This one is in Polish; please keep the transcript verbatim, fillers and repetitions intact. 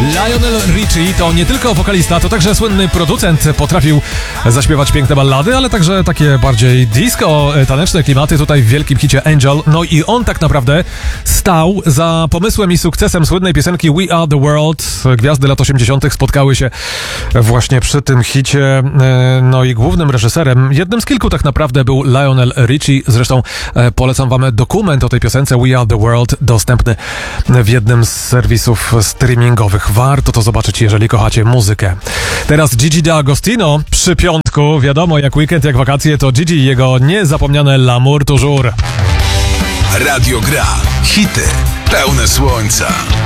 Lionel Richie to nie tylko wokalista, to także słynny producent. Potrafił zaśpiewać piękne ballady, ale także takie bardziej disco, taneczne klimaty tutaj w wielkim hicie Angel. No i on tak naprawdę stał za pomysłem i sukcesem słynnej piosenki We Are The World. Gwiazdy lat osiemdziesiątych spotkały się właśnie przy tym hicie. No i głównym reżyserem, jednym z kilku tak naprawdę, był Lionel Richie. Zresztą polecam wam dokument o tej piosence We Are The World, dostępny w jednym z serwisów streamingowych. Warto to zobaczyć, jeżeli kochacie muzykę. Teraz Gigi D'Agostino przy piątku. Wiadomo, jak weekend, jak wakacje, to Gigi i jego niezapomniane L'amour toujours. Radio Gra. Hity pełne słońca.